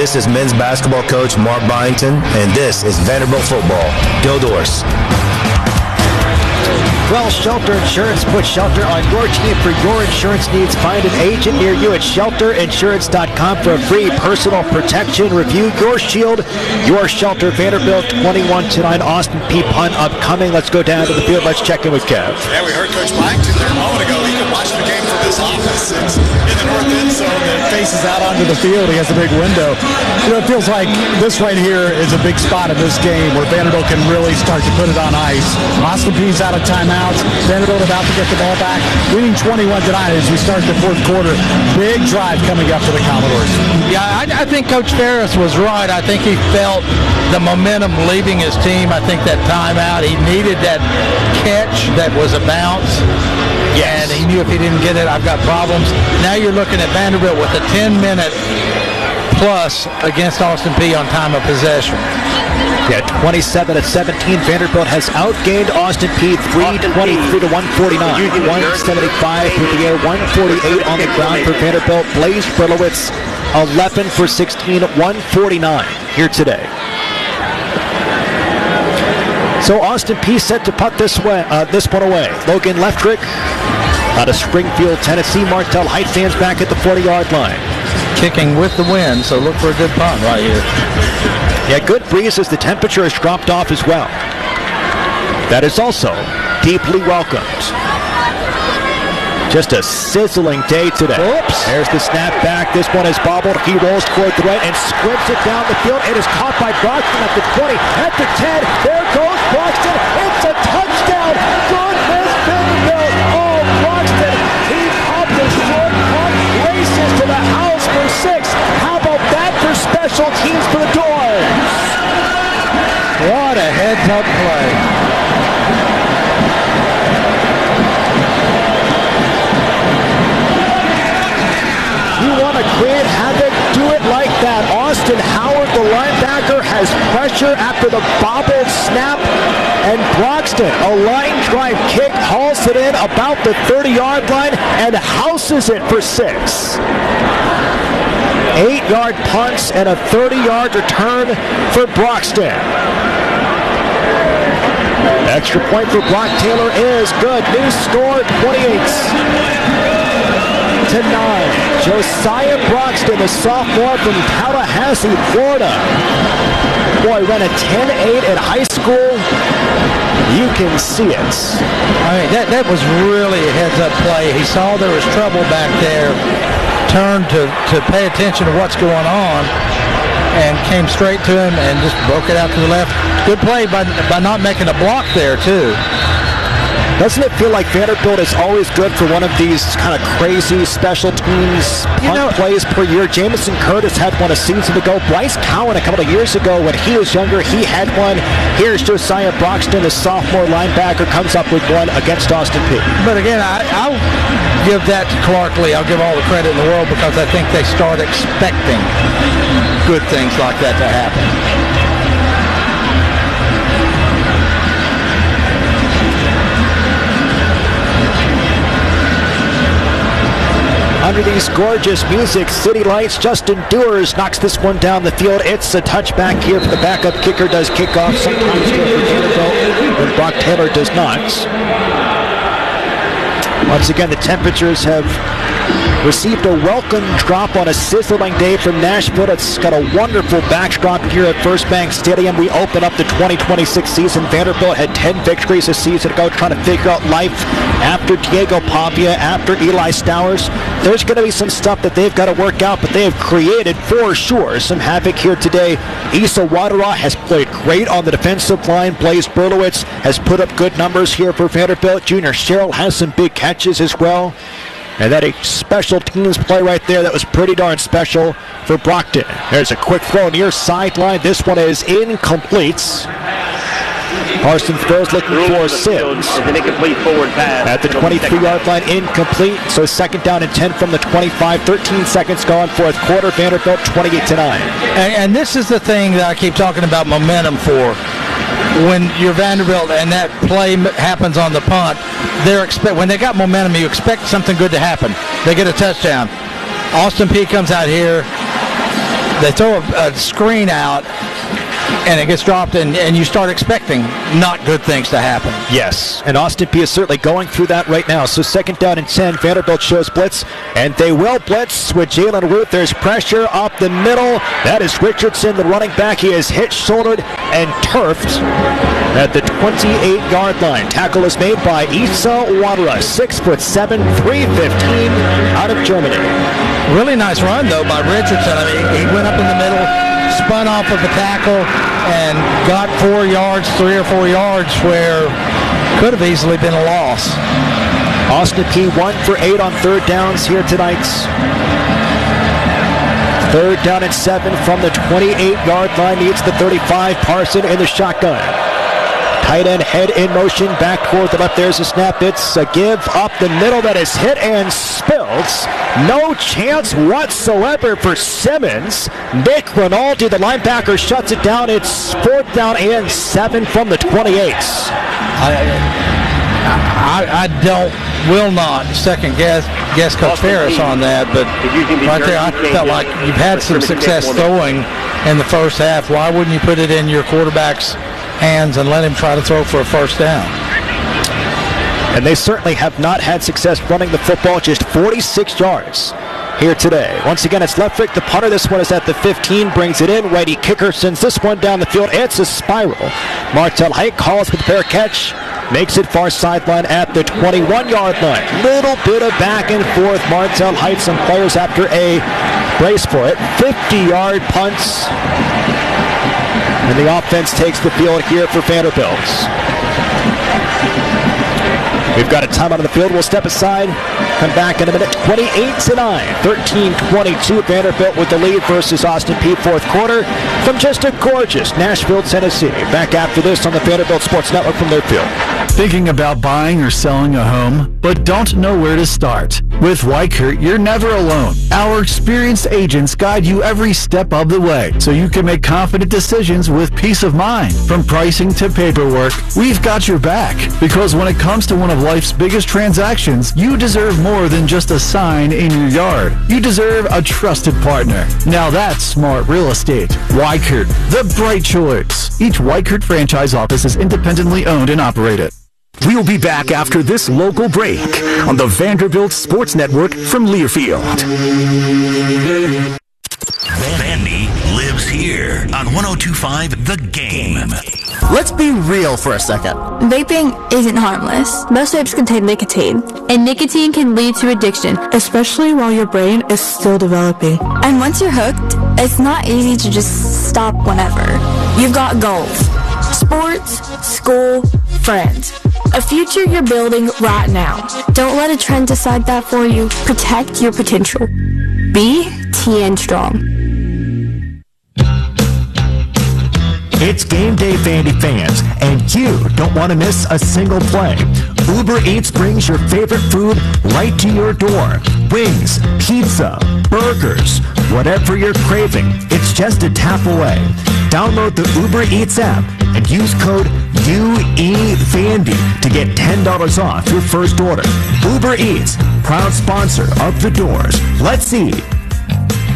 This is men's basketball coach Mark Byington, and this is Vanderbilt football. Go Doors. Well, Shelter Insurance puts shelter on your team for your insurance needs. Find an agent near you at shelterinsurance.com for a free personal protection review. Your shield, your shelter. Vanderbilt 21-9. Austin Peay punt upcoming. Let's go down to the field. Let's check in with Kev. Yeah, we heard Coach Byington there a moment ago. He can watch the game from this office. It's in the north end zone that faces out onto the field. He has a big window. You know, it feels like this right here is a big spot in this game where Vanderbilt can really start to put it on ice. Austin Peay's out of timeout. Vanderbilt about to get the ball back, leading 21-9 as we start the fourth quarter. Big drive coming up for the Commodores. Yeah, I think Coach Ferris was right. I think he felt the momentum leaving his team. I think that timeout, he needed that catch that was a bounce. Yes. And he knew if he didn't get it, I've got problems. Now you're looking at Vanderbilt with a 10-minute plus against Austin Peay on time of possession. Yeah, 27-17. Vanderbilt has outgained Austin Peay 323 to 149. 175 through the air, 148 on the ground for Vanderbilt. Blaise Berlowitz, 11 for 16, 149 here today. So Austin Peay set to putt this one away. Logan Leftrick out of Springfield, Tennessee. Martell Height fans back at the 40-yard line. Kicking with the wind, so look for a good punt right here. Yeah, good breeze as the temperature has dropped off as well. That is also deeply welcomed. Just a sizzling day today. Oops. There's the snap back. This one is bobbled. He rolls toward the right and squibs it down the field. It is caught by Broxton at the 20, at the 10. There goes Broxton. It's a touchdown. Goodness, Vanderbilt. Oh, Broxton. He popped a short punt, races to the house for 6. How about that for special teams for the Doors? What a heads-up play. You want to create havoc, do it like that. Austin Howard, the linebacker, has pressure after the bobbled snap. And Broxton, a line drive kick, hauls it in about the 30-yard line and houses it for 6. 8-yard punts and a 30-yard return for Broxton. Extra point for Brock Taylor is good. New score, 28-9. Josiah Broxton, the sophomore from Tallahassee, Florida. Boy, ran a 10.8 in high school. You can see it. I mean, that was really a heads-up play. He saw there was trouble back there, turned to pay attention to what's going on, and came straight to him and just broke it out to the left. Good play by not making a block there, too. Doesn't it feel like Vanderbilt is always good for one of these kind of crazy special teams punt plays per year? Jamison Curtis had one a season ago. Bryce Cowan a couple of years ago when he was younger, he had one. Here's Josiah Broxton, the sophomore linebacker, comes up with one against Austin Peay. But again, I'll give that to Clark Lee. I'll give all the credit in the world because I think they start expecting good things like that to happen. Under these gorgeous music, city lights, Justin Dewars knocks this one down the field. It's a touchback here for the backup kicker. Does kick off sometimes here for Vanderbilt when Brock Taylor does not. Once again, the temperatures have received a welcome drop on a sizzling day from Nashville. It's got a wonderful backdrop here at First Bank Stadium. We open up the 2026 season. Vanderbilt had 10 victories a season ago, trying to figure out life after Diego Pavia, after Eli Stowers. There's going to be some stuff that they've got to work out, but they have created, for sure, some havoc here today. Issa Wadara has played great on the defensive line. Blaise Berlowitz has put up good numbers here for Vanderbilt. Junior Sherrill has some big catches as well. And that a special teams play right there that was pretty darn special for Brockton. There's a quick throw near sideline. This one is incomplete. Carson throws looking for Sims. An incomplete forward pass. At the 23-yard line, incomplete. So second down and 10 from the 25. 13 seconds gone, fourth quarter. Vanderbilt 28-9. And this is the thing that I keep talking about momentum for. When you're Vanderbilt and that play happens on the punt, when they got momentum, you expect something good to happen. They get a touchdown. Austin Peay comes out here, they throw a screen out, and it gets dropped, and you start expecting not good things to happen. Yes, and Austin Peay is certainly going through that right now. So 2nd down and 10, Vanderbilt shows blitz, and they will blitz with Jalen Ruth. There's pressure up the middle. That is Richardson, the running back. He is hit, shouldered, and turfed at the 28-yard line. Tackle is made by Issa Wadra, 6'7", 315, out of Germany. Really nice run, though, by Richardson. I mean, he went up in the middle, spun off of the tackle, and got 4 yards, 3 or 4 yards, where could have easily been a loss. Austin Peay 1 for 8 on 3rd downs here tonight. 3rd down and 7 from the 28-yard line. Needs the 35. Parson in the shotgun. Tight end head in motion, back toward the left. There's a snap. It's a give up the middle that is hit and spilled. No chance whatsoever for Simmons. Nick Rinaldi, the linebacker, shuts it down. It's 4th down and 7 from the 28. I will not second guess Coach Ferris on that, but right there I felt like you've had some success throwing in the first half. Why wouldn't you put it in your quarterback's hands and let him try to throw for a 1st down? And they certainly have not had success running the football, just 46 yards here today. Once again, it's Lefrick, the punter. This one is at the 15, brings it in. Whitey kicker sends this one down the field. It's a spiral. Martel Height calls for the fair catch. Makes it far sideline at the 21-yard line. Little bit of back and forth. Martel Height, some players after a brace for it. 50-yard punts. And the offense takes the field here for Vanderbilt. We've got a timeout on the field. We'll step aside. Come back in a minute. 28-9. 13-22. Vanderbilt with the lead versus Austin Peay 4th quarter from just a gorgeous Nashville, Tennessee. Back after this on the Vanderbilt Sports Network from Learfield. Thinking about buying or selling a home, but don't know where to start? With Weichert, you're never alone. Our experienced agents guide you every step of the way, so you can make confident decisions with peace of mind. From pricing to paperwork, we've got your back. Because when it comes to one of life's biggest transactions, you deserve more than just a sign in your yard. You deserve a trusted partner. Now that's smart real estate. Weichert, the bright choice. Each Weichert franchise office is independently owned and operated. We'll be back after this local break on the Vanderbilt Sports Network from Learfield. Vandy lives here on 102.5 The Game. Let's be real for a second. Vaping isn't harmless. Most vapes contain nicotine, and nicotine can lead to addiction, especially while your brain is still developing. And once you're hooked, it's not easy to just stop whenever. You've got goals: sports, school, friends. A future you're building right now. Don't let a trend decide that for you. Protect your potential. Be TN Strong. It's game day, Vandy fans, and you don't want to miss a single play. Uber Eats brings your favorite food right to your door. Wings, pizza, burgers, whatever you're craving, it's just a tap away. Download the Uber Eats app and use code UEVandy to get $10 off your first order. Uber Eats, proud sponsor of The Doors. Let's eat.